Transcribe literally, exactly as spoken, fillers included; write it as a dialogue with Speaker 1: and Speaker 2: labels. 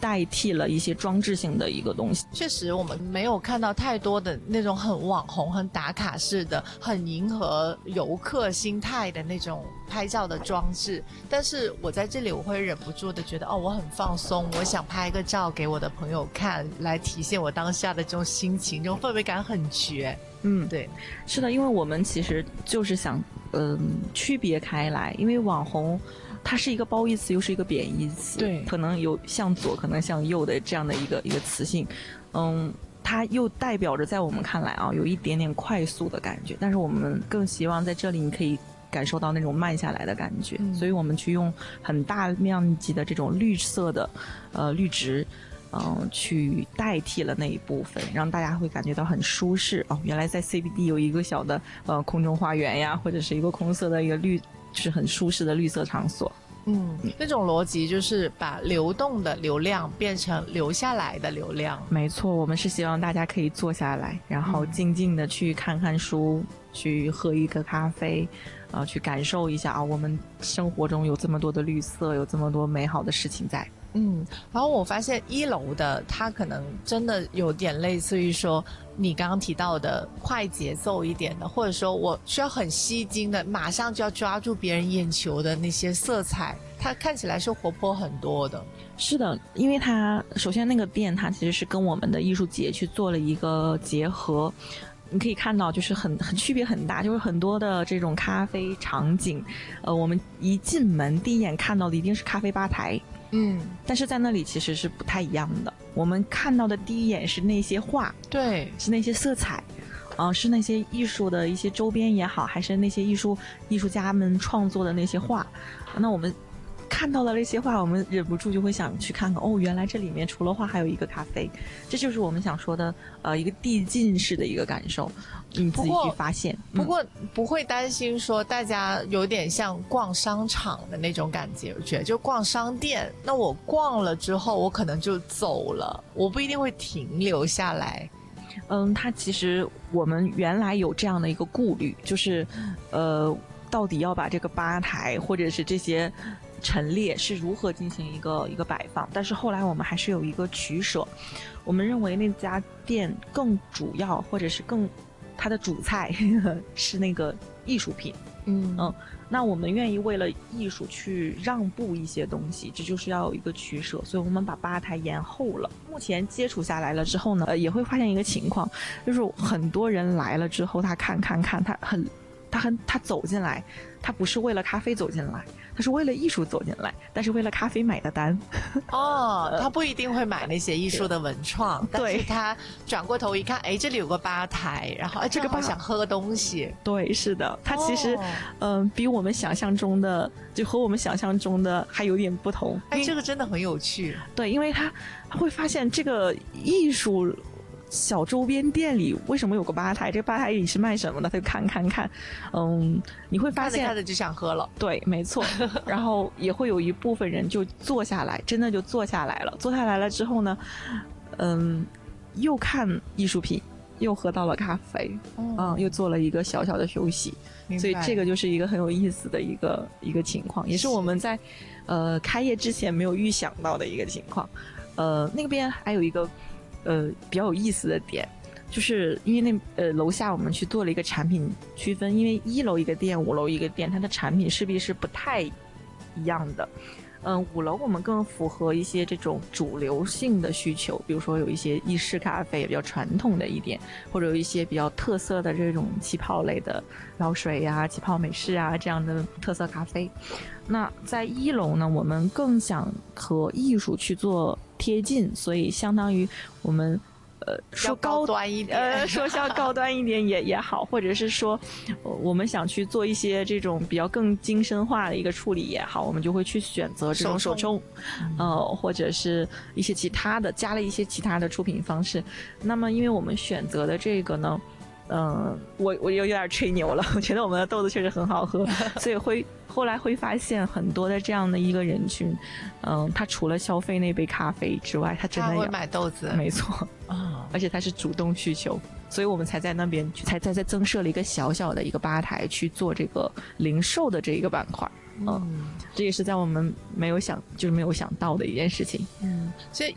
Speaker 1: 代替了一些装置性的一个东西。
Speaker 2: 确实我们没有看到太多的那种很网红很打卡式的很迎合游客心态的那种拍照的装置，但是我在这里我会忍不住的觉得哦，我很放松，我想拍个照给我的朋友看，来体现我当下的这种心情，这种氛围感很绝。
Speaker 1: 嗯，
Speaker 2: 对，
Speaker 1: 是的，因为我们其实就是想嗯、呃、区别开来，因为网红它是一个褒义词又是一个贬义词，
Speaker 2: 对，
Speaker 1: 可能有向左可能向右的这样的一个一个词性，嗯，它又代表着在我们看来啊有一点点快速的感觉，但是我们更希望在这里你可以感受到那种慢下来的感觉、嗯、所以我们去用很大面积的这种绿色的呃绿植嗯、呃，去代替了那一部分，让大家会感觉到很舒适哦。原来在 C B D 有一个小的呃空中花园呀，或者是一个空色的一个绿，就是很舒适的绿色场所。
Speaker 2: 嗯，那种逻辑就是把流动的流量变成留下来的流量。
Speaker 1: 没错，我们是希望大家可以坐下来，然后静静的去看看书，嗯、去喝一个咖啡，呃，去感受一下啊，我们生活中有这么多的绿色，有这么多美好的事情在。
Speaker 2: 嗯，然后我发现一楼的它可能真的有点类似于说你刚刚提到的快节奏一点的，或者说我需要很吸睛的，马上就要抓住别人眼球的那些色彩，它看起来是活泼很多的。
Speaker 1: 是的，因为它首先那个店它其实是跟我们的艺术节去做了一个结合，你可以看到就是很很区别很大，就是很多的这种咖啡场景，呃，我们一进门第一眼看到的一定是咖啡吧台。
Speaker 2: 嗯，
Speaker 1: 但是在那里其实是不太一样的，我们看到的第一眼是那些画，
Speaker 2: 对，
Speaker 1: 是那些色彩，呃，是那些艺术的一些周边也好，还是那些艺术艺术家们创作的那些画，那我们看到了那些画，我们忍不住就会想去看看，哦，原来这里面除了画还有一个咖啡，这就是我们想说的呃一个递进式的一个感受，你自己去发现。
Speaker 2: 不过、嗯、不会担心说大家有点像逛商场的那种感觉，我觉得就逛商店，那我逛了之后我可能就走了，我不一定会停留下来。
Speaker 1: 嗯，它其实我们原来有这样的一个顾虑，就是呃到底要把这个吧台或者是这些陈列是如何进行一个一个摆放，但是后来我们还是有一个取舍，我们认为那家店更主要或者是更它的主菜呵呵是那个艺术品。
Speaker 2: 嗯
Speaker 1: 嗯，那我们愿意为了艺术去让步一些东西，这就是要有一个取舍，所以我们把吧台延后了。目前接触下来了之后呢，呃，也会发现一个情况，就是很多人来了之后，他看看看，他很他很他走进来，他不是为了咖啡走进来，他是为了艺术走进来，但是为了咖啡买的单。
Speaker 2: 哦，他不一定会买那些艺术的文创，
Speaker 1: 对，
Speaker 2: 但是他转过头一看，哎，这里有个吧台，然后哎，这个吧想喝个东西。
Speaker 1: 对，是的，他其实嗯、
Speaker 2: 哦
Speaker 1: 呃，比我们想象中的就和我们想象中的还有点不同。
Speaker 2: 哎，这个真的很有趣。
Speaker 1: 对，因为他他会发现这个艺术小周边店里为什么有个吧台，这个吧台里是卖什么的，他就看看看，嗯，你会发现
Speaker 2: 看着看着就想喝了。
Speaker 1: 对，没错。然后也会有一部分人就坐下来，真的就坐下来了。坐下来了之后呢，嗯，又看艺术品，又喝到了咖啡，嗯，嗯又做了一个小小的休息。所以这个就是一个很有意思的一个一个情况，也是我们在呃开业之前没有预想到的一个情况。呃，那边还有一个。呃，比较有意思的点，就是因为那呃楼下我们去做了一个产品区分，因为一楼一个店，五楼一个店，它的产品势必是不太一样的。嗯、呃，五楼我们更符合一些这种主流性的需求，比如说有一些意式咖啡比较传统的一点，或者有一些比较特色的这种气泡类的捞水呀、气泡美式啊这样的特色咖啡。那在一楼呢，我们更想和艺术去做贴近，所以相当于我们呃说高
Speaker 2: 高端一点，
Speaker 1: 呃说要高端一点也也好，或者是说、呃、我们想去做一些这种比较更精深化的一个处理也好，我们就会去选择这种手冲，呃或者是一些其他的加了一些其他的出品方式。那么因为我们选择的这个呢，嗯、呃，我我有有点吹牛了，我觉得我们的豆子确实很好喝，所以会后来会发现很多的这样的一个人群，嗯、呃，他除了消费那杯咖啡之外，他真的
Speaker 2: 他会买豆子，
Speaker 1: 没错啊，而且他是主动需求，所以我们才在那边才才在增设了一个小小的一个吧台去做这个零售的这一个板块。嗯，这也是在我们没有想就是没有想到的一件事情。
Speaker 2: 嗯，所以